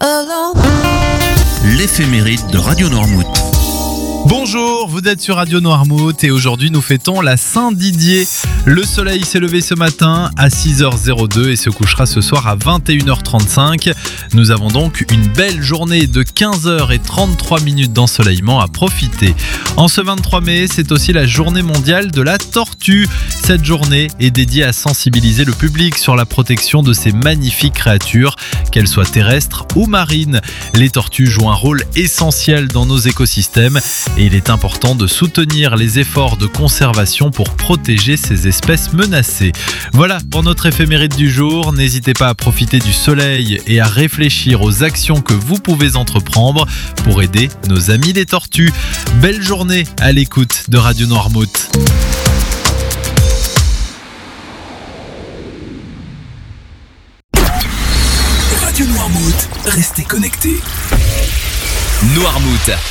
L'éphéméride de Radio Noirmouth. Bonjour, vous êtes sur Radio Noirmouth et aujourd'hui nous fêtons la Saint-Didier. Le soleil s'est levé ce matin à 6h02 et se couchera ce soir à 21h35. Nous avons donc une belle journée de 15h33 d'ensoleillement à profiter. En ce 23 mai, c'est aussi la journée mondiale de la tortue. Cette journée est dédiée à sensibiliser le public sur la protection de ces magnifiques créatures, qu'elles soient terrestres ou marines. Les tortues jouent un rôle essentiel dans nos écosystèmes et il est important de soutenir les efforts de conservation pour protéger ces espèces menacées. Voilà pour notre éphéméride du jour. N'hésitez pas à profiter du soleil et à réfléchir aux actions que vous pouvez entreprendre pour aider nos amis les tortues. Belle journée à l'écoute de Radio Noirmouth. Radio Noirmouth, restez connectés. Noirmouth,